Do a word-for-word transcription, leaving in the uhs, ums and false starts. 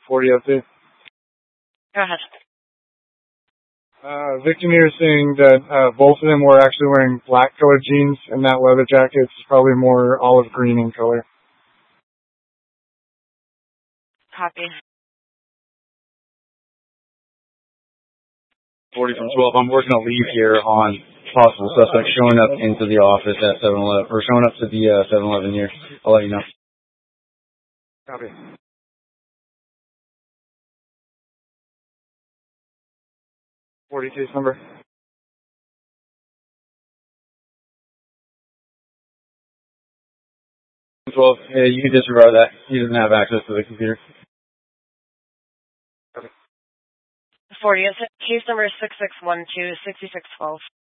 forty oh two. Go ahead. Uh, victim here is saying that uh, both of them were actually wearing black colored jeans, and that leather jacket is probably more olive green in color. Copy. forty from twelve. I'm working a lead here on possible suspect showing up into the office at seven eleven, or showing up to the uh, seven eleven here. I'll let you know. Copy. forty-two number. twelve. Yeah, you can disregard that. He doesn't have access to the computer. forty. Case number is six six one two, six six one two.